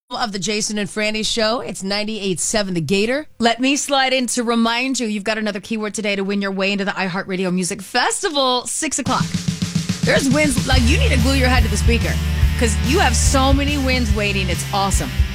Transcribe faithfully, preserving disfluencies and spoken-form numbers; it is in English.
Of the Jason and Franny show. It's ninety-eight point seven The Gator. Let me slide in to remind you, you've got another keyword today to win your way into the iHeartRadio Music Festival, six o'clock. There's wins. Like, you need to glue your head to the speaker because you have so many wins waiting. It's awesome.